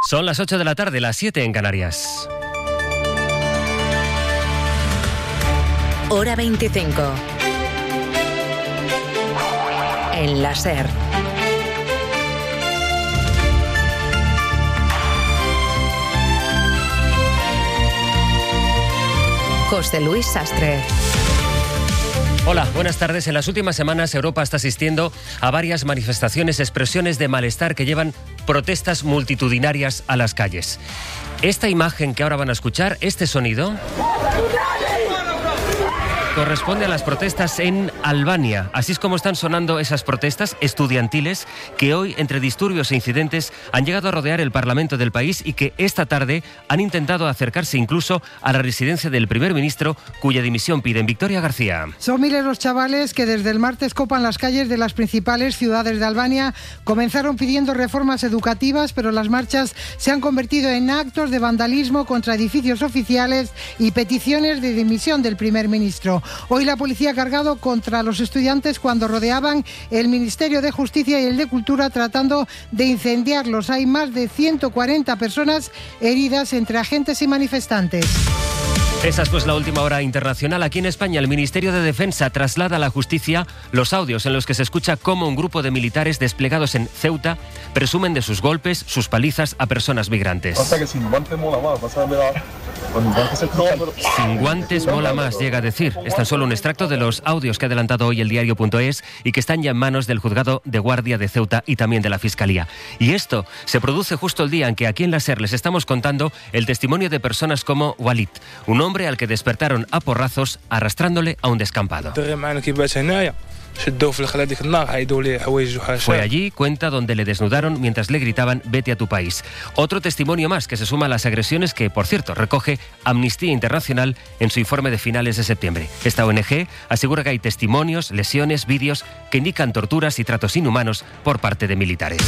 Son las 8 de la tarde, las 7 en Canarias. Hora 25. En la SER. José Luis Sastre. Hola, buenas tardes. En las últimas semanas Europa está asistiendo a varias manifestaciones, expresiones de malestar que llevan protestas multitudinarias a las calles. Esta imagen que ahora van a escuchar, este sonido, corresponde a las protestas en Albania. Así es como están sonando esas protestas estudiantiles que hoy, entre disturbios e incidentes, han llegado a rodear el Parlamento del país y que esta tarde han intentado acercarse incluso a la residencia del primer ministro, cuya dimisión piden. Victoria García. Son miles los chavales que desde el martes copan las calles de las principales ciudades de Albania. Comenzaron pidiendo reformas educativas, pero las marchas se han convertido en actos de vandalismo contra edificios oficiales y peticiones de dimisión del primer ministro. Hoy la policía ha cargado contra los estudiantes cuando rodeaban el Ministerio de Justicia y el de Cultura tratando de incendiarlos. Hay más de 140 personas heridas entre agentes y manifestantes. Esa es pues la última hora internacional. Aquí en España el Ministerio de Defensa traslada a la justicia los audios en los que se escucha cómo un grupo de militares desplegados en Ceuta presumen de sus golpes, sus palizas a personas migrantes. Sin guantes mola más, llega a decir. Es tan solo un extracto de los audios que ha adelantado hoy el diario.es y que están ya en manos del juzgado de guardia de Ceuta y también de la Fiscalía. Y esto se produce justo el día en que aquí en la SER les estamos contando el testimonio de personas como Walid, un hombre al que despertaron a porrazos arrastrándole a un descampado. Fue allí, cuenta, donde le desnudaron mientras le gritaban «Vete a tu país». Otro testimonio más que se suma a las agresiones que, por cierto, recoge Amnistía Internacional en su informe de finales de septiembre. Esta ONG asegura que hay testimonios, lesiones, vídeos que indican torturas y tratos inhumanos por parte de militares.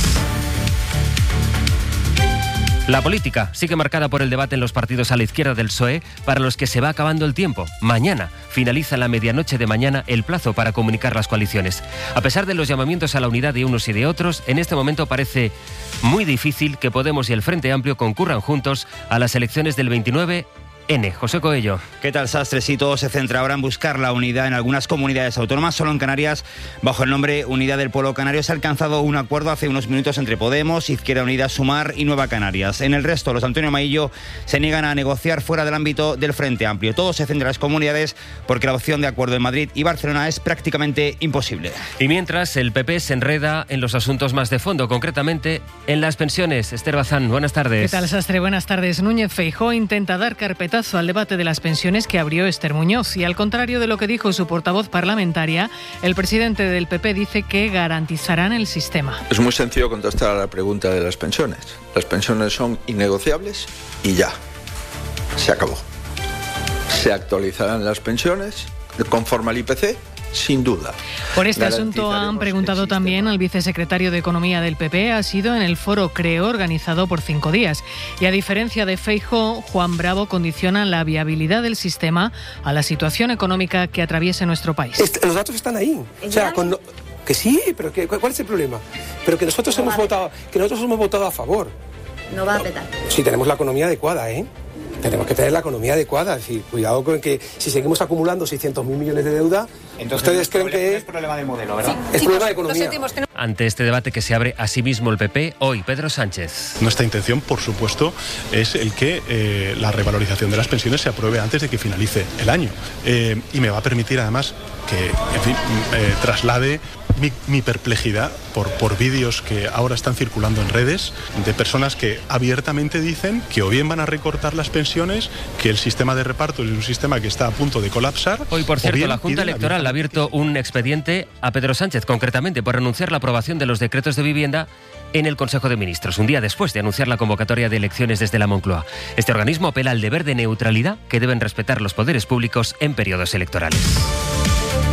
La política sigue marcada por el debate en los partidos a la izquierda del PSOE, para los que se va acabando el tiempo. Mañana finaliza la medianoche de mañana el plazo para comunicar las coaliciones. A pesar de los llamamientos a la unidad de unos y de otros, en este momento parece muy difícil que Podemos y el Frente Amplio concurran juntos a las elecciones del 29. José Coello. ¿Qué tal, Sastre? Sí, todo se centra ahora en buscar la unidad en algunas comunidades autónomas. Solo en Canarias, bajo el nombre Unidad del Pueblo Canario, se ha alcanzado un acuerdo hace unos minutos entre Podemos, Izquierda Unida, Sumar y Nueva Canarias. En el resto, los Antonio Maillo se niegan a negociar fuera del ámbito del Frente Amplio. Todo se centra en las comunidades porque la opción de acuerdo en Madrid y Barcelona es prácticamente imposible. Y mientras, el PP se enreda en los asuntos más de fondo, concretamente en las pensiones. Esther Bazán, buenas tardes. ¿Qué tal, Sastre? Buenas tardes. Núñez Feijóo intenta dar carpetazo al debate de las pensiones que abrió Esther Muñoz y, al contrario de lo que dijo su portavoz parlamentaria, el presidente del PP dice que garantizarán el sistema. Es muy sencillo contestar a la pregunta de las pensiones. Las pensiones son innegociables y ya. Se acabó. Se actualizarán las pensiones conforme al IPC. Sin duda. Por este asunto han preguntado también al vicesecretario de Economía del PP. Ha sido en el foro Creo, organizado por 5 días. Y a diferencia de Feijóo, Juan Bravo condiciona la viabilidad del sistema a la situación económica que atraviesa nuestro país. Los datos están ahí. O sea, que sí, pero ¿cuál es el problema? Pero que nosotros hemos votado a favor. No va a petar. Si tenemos la economía adecuada, ¿eh? Tenemos que tener la economía adecuada. Es decir, cuidado con que si seguimos acumulando 600.000 millones de deuda, entonces ustedes creen que es problema de modelo, ¿verdad? Es problema de economía. Ante este debate que se abre a sí mismo el PP, hoy Pedro Sánchez. Nuestra intención, por supuesto, es el que la revalorización de las pensiones se apruebe antes de que finalice el año. Y me va a permitir, además, que, en fin, traslade mi perplejidad por vídeos que ahora están circulando en redes de personas que abiertamente dicen que o bien van a recortar las pensiones, que el sistema de reparto es un sistema que está a punto de colapsar. Hoy, por cierto, la Junta Electoral ha abierto un expediente a Pedro Sánchez, concretamente por anunciar la aprobación de los decretos de vivienda en el Consejo de Ministros, un día después de anunciar la convocatoria de elecciones desde la Moncloa. Este organismo apela al deber de neutralidad que deben respetar los poderes públicos en periodos electorales.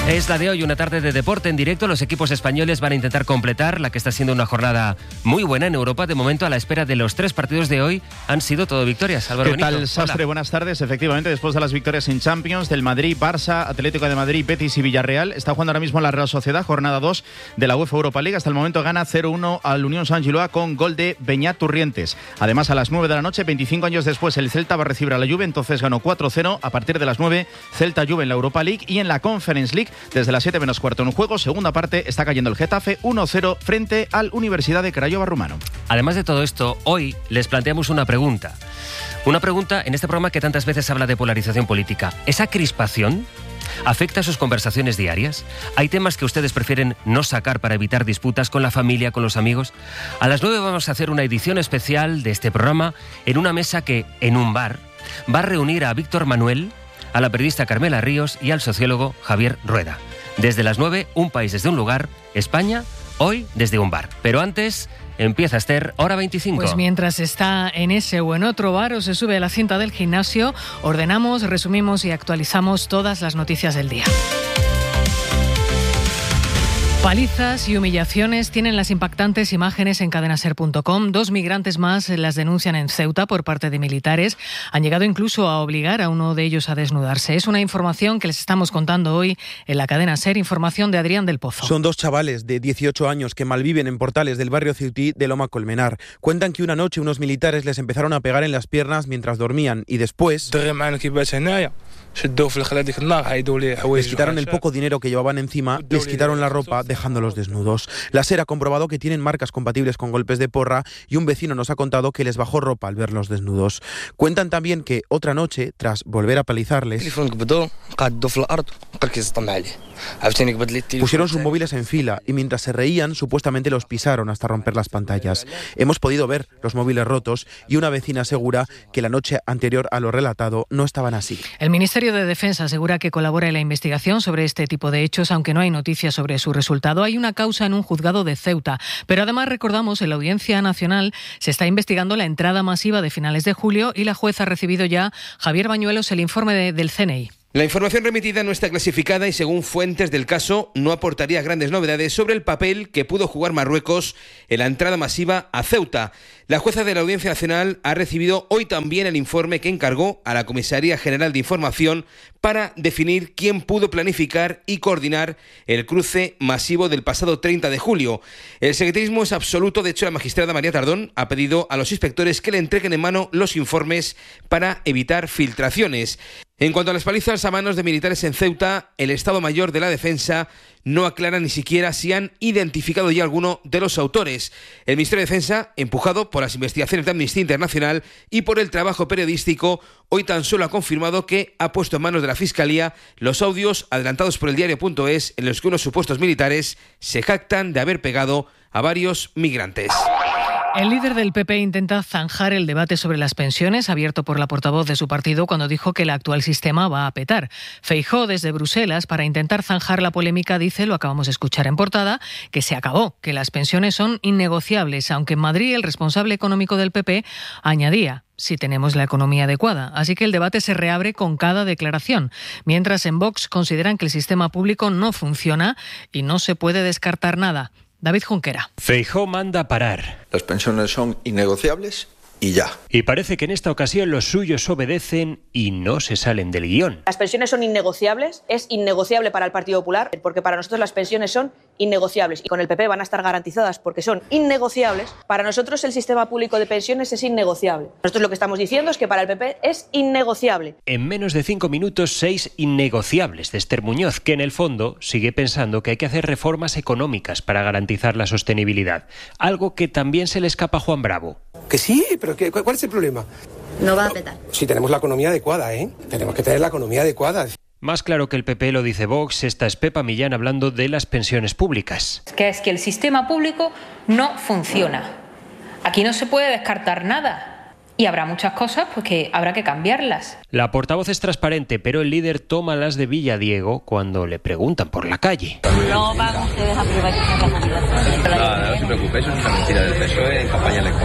Es la de hoy, una tarde de deporte en directo. Los equipos españoles van a intentar completar la que está siendo una jornada muy buena en Europa. De momento, a la espera de los 3 partidos de hoy, han sido todo victorias. Álvaro ¿Qué Benito. tal, Sastre? Hola. Buenas tardes. Efectivamente, después de las victorias en Champions del Madrid, Barça, Atlético de Madrid, Betis y Villarreal, está jugando ahora mismo la Real Sociedad, jornada 2 de la UEFA Europa League. Hasta el momento gana 0-1 al Unión Saint-Gilloise con gol de Beñat Turrientes. Además, a las 9 de la noche, 25 años después, el Celta va a recibir a la Juve, entonces ganó 4-0. A partir de las 9, Celta-Juve en la Europa League y en la Conference League, desde las 7 menos cuarto en un juego, segunda parte, está cayendo el Getafe 1-0 frente al Universidad de Craiova Rumano. Además de todo esto, hoy les planteamos una pregunta. Una pregunta en este programa que tantas veces habla de polarización política. ¿Esa crispación afecta a sus conversaciones diarias? ¿Hay temas que ustedes prefieren no sacar para evitar disputas con la familia, con los amigos? A las 9 vamos a hacer una edición especial de este programa en una mesa que, en un bar, va a reunir a Víctor Manuel, a la periodista Carmela Ríos y al sociólogo Javier Rueda. Desde las 9, un país desde un lugar, España, hoy desde un bar. Pero antes, empieza Esther, hora 25. Pues mientras está en ese o en otro bar o se sube a la cinta del gimnasio, ordenamos, resumimos y actualizamos todas las noticias del día. Palizas y humillaciones tienen las impactantes imágenes en cadenaser.com. 2 migrantes más las denuncian en Ceuta por parte de militares. Han llegado incluso a obligar a uno de ellos a desnudarse. Es una información que les estamos contando hoy en la cadena SER, información de Adrián del Pozo. Son 2 chavales de 18 años que malviven en Portales del barrio ceutí de Loma Colmenar. Cuentan que una noche unos militares les empezaron a pegar en las piernas mientras dormían y después les quitaron el poco dinero que llevaban encima, les quitaron la ropa dejándolos desnudos. La SER ha comprobado que tienen marcas compatibles con golpes de porra y un vecino nos ha contado que les bajó ropa al verlos desnudos. Cuentan también que otra noche, tras volver a palizarles, pusieron sus móviles en fila y mientras se reían supuestamente los pisaron hasta romper las pantallas. Hemos podido ver los móviles rotos y una vecina asegura que la noche anterior a lo relatado no estaban así. El Ministerio de Defensa asegura que colabora en la investigación sobre este tipo de hechos, aunque no hay noticias sobre su resultado. Hay una causa en un juzgado de Ceuta, pero además recordamos en la Audiencia Nacional se está investigando la entrada masiva de finales de julio y la jueza ha recibido ya, Javier Bañuelos, el informe del CNI. La información remitida no está clasificada y, según fuentes del caso, no aportaría grandes novedades sobre el papel que pudo jugar Marruecos en la entrada masiva a Ceuta. La jueza de la Audiencia Nacional ha recibido hoy también el informe que encargó a la Comisaría General de Información para definir quién pudo planificar y coordinar el cruce masivo del pasado 30 de julio. El secretismo es absoluto. De hecho, la magistrada María Tardón ha pedido a los inspectores que le entreguen en mano los informes para evitar filtraciones. En cuanto a las palizas a manos de militares en Ceuta, el Estado Mayor de la Defensa no aclara ni siquiera si han identificado ya alguno de los autores. El Ministerio de Defensa, empujado por las investigaciones de Amnistía Internacional y por el trabajo periodístico, hoy tan solo ha confirmado que ha puesto en manos de la Fiscalía los audios adelantados por el diario.es en los que unos supuestos militares se jactan de haber pegado a varios migrantes. El líder del PP intenta zanjar el debate sobre las pensiones abierto por la portavoz de su partido cuando dijo que el actual sistema va a petar. Feijóo, desde Bruselas, para intentar zanjar la polémica, dice, lo acabamos de escuchar en portada, que se acabó, que las pensiones son innegociables, aunque en Madrid el responsable económico del PP añadía: si tenemos la economía adecuada. Así que el debate se reabre con cada declaración. Mientras en Vox consideran que el sistema público no funciona y no se puede descartar nada. David Junquera. Feijóo manda parar. Las pensiones son innegociables y ya. Y parece que en esta ocasión los suyos obedecen y no se salen del guión. Las pensiones son innegociables, es innegociable para el Partido Popular, porque para nosotros las pensiones son innegociables y con el PP van a estar garantizadas porque son innegociables. Para nosotros el sistema público de pensiones es innegociable. Nosotros lo que estamos diciendo es que para el PP es innegociable. En menos de 5 minutos, 6 innegociables de Esther Muñoz, que en el fondo sigue pensando que hay que hacer reformas económicas para garantizar la sostenibilidad. Algo que también se le escapa a Juan Bravo. Que sí, pero ¿cuál es el problema? No va a petar. Si tenemos la economía adecuada, Tenemos que tener la economía adecuada. Más claro que el PP lo dice Vox, esta es Pepa Millán hablando de las pensiones públicas. Es que el sistema público no funciona. Aquí no se puede descartar nada. Y habrá muchas cosas pues que habrá que cambiarlas. La portavoz es transparente, pero el líder toma las de Villadiego cuando le preguntan por la calle. No van ustedes a privatizar la sanidad. No se preocupe, eso es una mentira del PSOE en campaña electoral.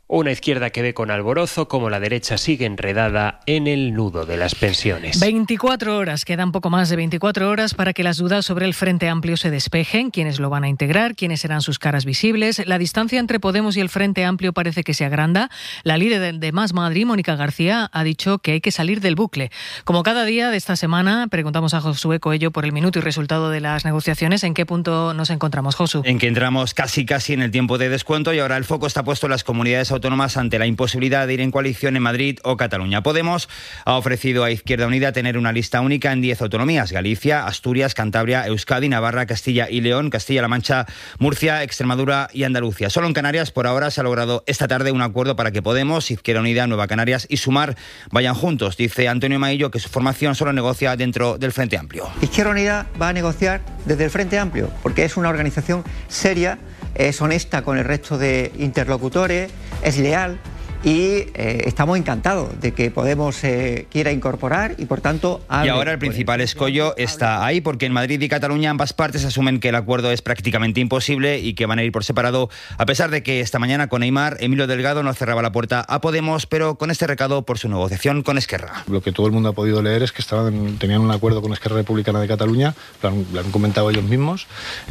Una izquierda que ve con alborozo como la derecha sigue enredada en el nudo de las pensiones. 24 horas, quedan poco más de 24 horas para que las dudas sobre el Frente Amplio se despejen, quiénes lo van a integrar, quiénes serán sus caras visibles. La distancia entre Podemos y el Frente Amplio parece que se agranda. La líder de Más Madrid, Mónica García, ha dicho que hay que salir del bucle. Como cada día de esta semana, preguntamos a Josué Coello por el minuto y resultado de las negociaciones. ¿En qué punto nos encontramos, Josu? En que entramos casi en el tiempo de descuento y ahora el foco está puesto en las comunidades autónomas ante la imposibilidad de ir en coalición en Madrid o Cataluña. Podemos ha ofrecido a Izquierda Unida tener una lista única en 10 autonomías: Galicia, Asturias, Cantabria, Euskadi, Navarra, Castilla y León, Castilla-La Mancha, Murcia, Extremadura y Andalucía. Solo en Canarias por ahora se ha logrado esta tarde un acuerdo para que Podemos, Izquierda Unida, Nueva Canarias y Sumar vayan juntos. Dice Antonio Maillo que su formación solo negocia dentro del Frente Amplio. Izquierda Unida va a negociar desde el Frente Amplio porque es una organización seria, es honesta con el resto de interlocutores, es leal y estamos encantados de que Podemos quiera incorporar y por tanto... Y ahora el principal escollo está ahí porque en Madrid y Cataluña ambas partes asumen que el acuerdo es prácticamente imposible y que van a ir por separado, a pesar de que esta mañana con Aimar, Emilio Delgado no cerraba la puerta a Podemos, pero con este recado por su negociación con Esquerra. Lo que todo el mundo ha podido leer es que tenían un acuerdo con Esquerra Republicana de Cataluña, lo han comentado ellos mismos,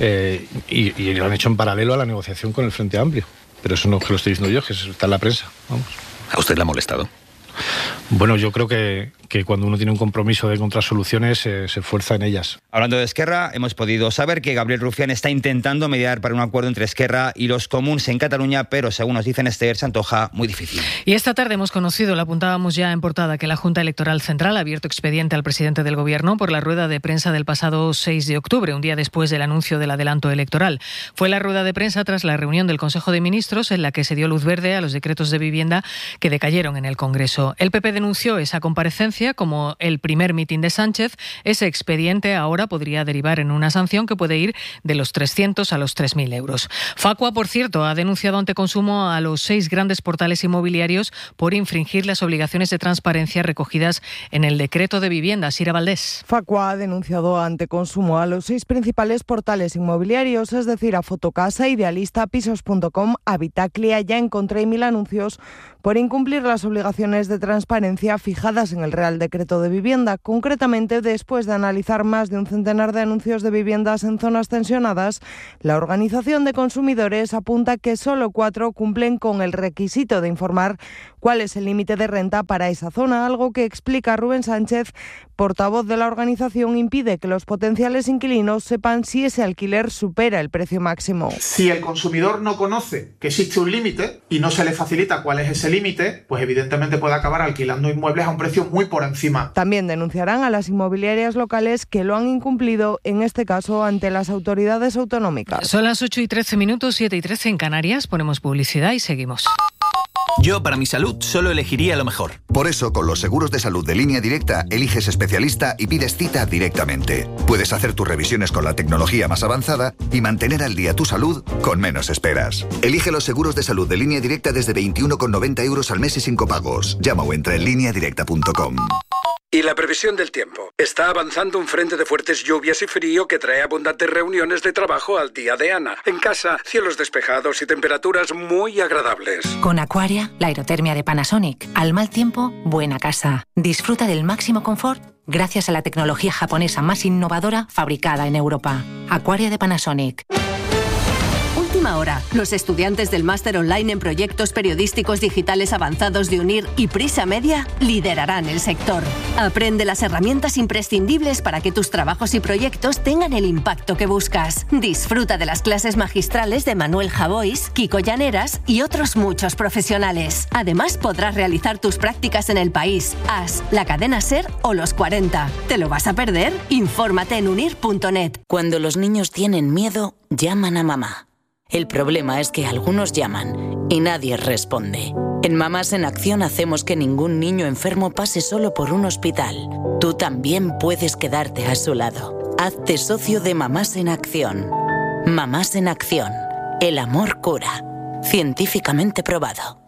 y lo han hecho en paralelo a la negociación con el Frente Amplio. Pero eso no es que lo estoy diciendo yo, que está en la prensa. Vamos. ¿A usted le ha molestado? Bueno, yo creo que cuando uno tiene un compromiso de encontrar soluciones, se esfuerza en ellas. Hablando de Esquerra, hemos podido saber que Gabriel Rufián está intentando mediar para un acuerdo entre Esquerra y los comuns en Cataluña, pero según nos dicen Esther, se antoja muy difícil. Y esta tarde hemos conocido, lo apuntábamos ya en portada, que la Junta Electoral Central ha abierto expediente al presidente del Gobierno por la rueda de prensa del pasado 6 de octubre, un día después del anuncio del adelanto electoral. Fue la rueda de prensa tras la reunión del Consejo de Ministros en la que se dio luz verde a los decretos de vivienda que decayeron en el Congreso. El PP denunció esa comparecencia como el primer mitin de Sánchez. Ese expediente ahora podría derivar en una sanción que puede ir de los 300 a los 3.000 euros. Facua, por cierto, ha denunciado ante Consumo a los 6 grandes portales inmobiliarios por infringir las obligaciones de transparencia recogidas en el decreto de vivienda. Sira Valdés. Facua ha denunciado ante Consumo a los 6 principales portales inmobiliarios, es decir, a Fotocasa, Idealista, Pisos.com, Habitaclia, Ya Encontré y Mil Anuncios, por incumplir las obligaciones de transparencia fijadas en el Real Decreto de Vivienda. Concretamente, después de analizar más de un centenar de anuncios de viviendas en zonas tensionadas, la Organización de Consumidores apunta que solo 4 cumplen con el requisito de informar cuál es el límite de renta para esa zona, algo que, explica Rubén Sánchez, portavoz de la organización, impide que los potenciales inquilinos sepan si ese alquiler supera el precio máximo. Si el consumidor no conoce que existe un límite y no se le facilita cuál es ese límite, pues evidentemente puede acabar alquilando inmuebles a un precio muy por encima. También denunciarán a las inmobiliarias locales que lo han incumplido, en este caso ante las autoridades autonómicas. Son las 8:13, 7:13 en Canarias. Ponemos publicidad y seguimos. Yo, para mi salud, solo elegiría lo mejor. Por eso, con los seguros de salud de Línea Directa, eliges especialista y pides cita directamente. Puedes hacer tus revisiones con la tecnología más avanzada y mantener al día tu salud con menos esperas. Elige los seguros de salud de Línea Directa desde 21,90 euros al mes y sin copagos. Llama o entra en lineadirecta.com. Y la previsión del tiempo. Está avanzando un frente de fuertes lluvias y frío que trae abundantes reuniones de trabajo al día de Ana. En casa, cielos despejados y temperaturas muy agradables. Con Aquaria, la aerotermia de Panasonic. Al mal tiempo, buena casa. Disfruta del máximo confort gracias a la tecnología japonesa más innovadora fabricada en Europa. Aquaria de Panasonic. Última hora. Los estudiantes del máster online en proyectos periodísticos digitales avanzados de UNIR y Prisa Media liderarán el sector. Aprende las herramientas imprescindibles para que tus trabajos y proyectos tengan el impacto que buscas. Disfruta de las clases magistrales de Manuel Javois, Kiko Llaneras y otros muchos profesionales. Además, podrás realizar tus prácticas en El País, AS, la cadena SER o Los 40. ¿Te lo vas a perder? Infórmate en unir.net. Cuando los niños tienen miedo, llaman a mamá. El problema es que algunos llaman y nadie responde. En Mamás en Acción hacemos que ningún niño enfermo pase solo por un hospital. Tú también puedes quedarte a su lado. Hazte socio de Mamás en Acción. Mamás en Acción. El amor cura. Científicamente probado.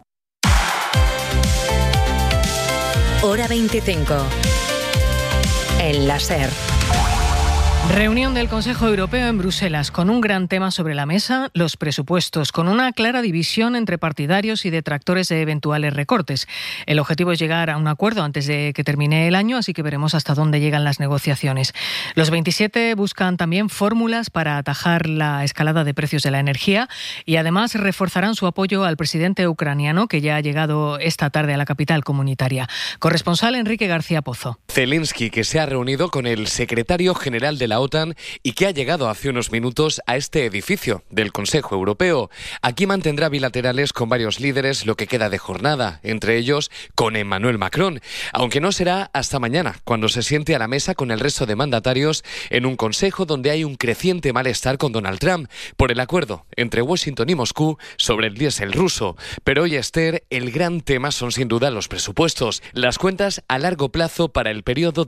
Hora 25. En la SER. Reunión del Consejo Europeo en Bruselas, con un gran tema sobre la mesa, los presupuestos, con una clara división entre partidarios y detractores de eventuales recortes. El objetivo es llegar a un acuerdo antes de que termine el año, así que veremos hasta dónde llegan las negociaciones. Los 27 buscan también fórmulas para atajar la escalada de precios de la energía y además reforzarán su apoyo al presidente ucraniano, que ya ha llegado esta tarde a la capital comunitaria. Corresponsal Enrique García Pozo. Zelensky, que se ha reunido con el secretario general de la OTAN y que ha llegado hace unos minutos a este edificio del Consejo Europeo. Aquí mantendrá bilaterales con varios líderes lo que queda de jornada, entre ellos con Emmanuel Macron, aunque no será hasta mañana, cuando se siente a la mesa con el resto de mandatarios en un consejo donde hay un creciente malestar con Donald Trump por el acuerdo entre Washington y Moscú sobre el diésel ruso. Pero hoy, Esther, el gran tema son sin duda los presupuestos, las cuentas a largo plazo para el periodo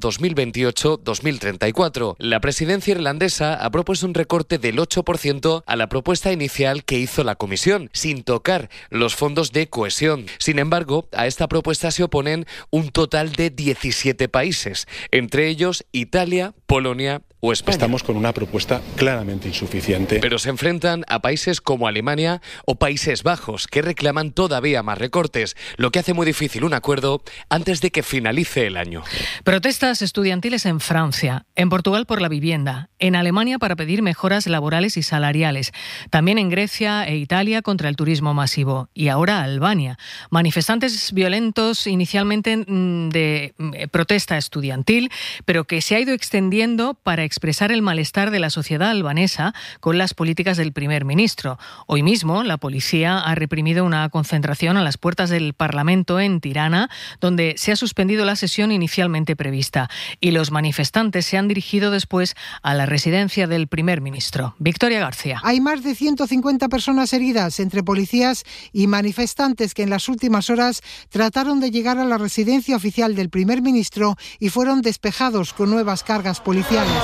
2028-2034. La presidencia irlandesa ha propuesto un recorte del 8% a la propuesta inicial que hizo la Comisión, sin tocar los fondos de cohesión. Sin embargo, a esta propuesta se oponen un total de 17 países, entre ellos Italia, Polonia o España. Estamos con una propuesta claramente insuficiente. Pero se enfrentan a países como Alemania o Países Bajos, que reclaman todavía más recortes, lo que hace muy difícil un acuerdo antes de que finalice el año. Protestas estudiantiles en Francia, en Portugal por la vivienda, en Alemania para pedir mejoras laborales y salariales, también en Grecia e Italia contra el turismo masivo y ahora Albania. Manifestantes violentos inicialmente de protesta estudiantil, pero que se ha ido extendiendo para expresar el malestar de la sociedad albanesa con las políticas del primer ministro. Hoy mismo la policía ha reprimido una concentración a las puertas del Parlamento en Tirana, donde se ha suspendido la sesión inicialmente prevista, y los manifestantes se han dirigido después a la residencia del primer ministro. Victoria García. Hay más de 150 personas heridas entre policías y manifestantes que en las últimas horas trataron de llegar a la residencia oficial del primer ministro y fueron despejados con nuevas cargas policiales.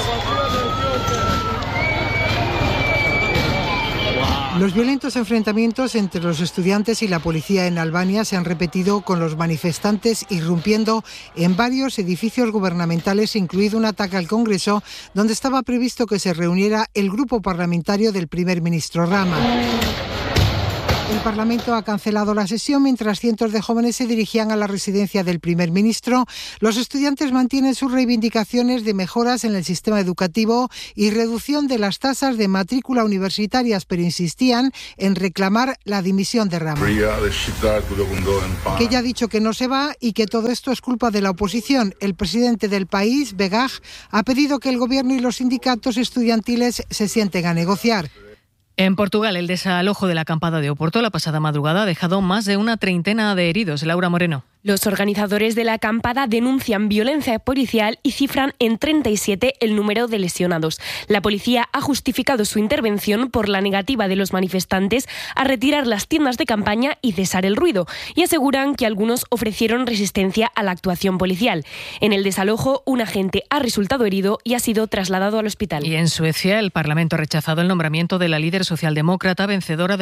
Los violentos enfrentamientos entre los estudiantes y la policía en Albania se han repetido, con los manifestantes irrumpiendo en varios edificios gubernamentales, incluido un ataque al Congreso, donde estaba previsto que se reuniera el grupo parlamentario del primer ministro Rama. El Parlamento ha cancelado la sesión mientras cientos de jóvenes se dirigían a la residencia del primer ministro. Los estudiantes mantienen sus reivindicaciones de mejoras en el sistema educativo y reducción de las tasas de matrícula universitarias, pero insistían en reclamar la dimisión de Rama, que ya ha dicho que no se va y que todo esto es culpa de la oposición. El presidente del país, Begaj, ha pedido que el gobierno y los sindicatos estudiantiles se sienten a negociar. En Portugal, el desalojo de la acampada de Oporto la pasada madrugada ha dejado más de una treintena de heridos. Laura Moreno. Los organizadores de la acampada denuncian violencia policial y cifran en 37 el número de lesionados. La policía ha justificado su intervención por la negativa de los manifestantes a retirar las tiendas de campaña y cesar el ruido, y aseguran que algunos ofrecieron resistencia a la actuación policial. En el desalojo, un agente ha resultado herido y ha sido trasladado al hospital. Y en Suecia, el Parlamento ha rechazado el nombramiento de la líder socialdemócrata vencedora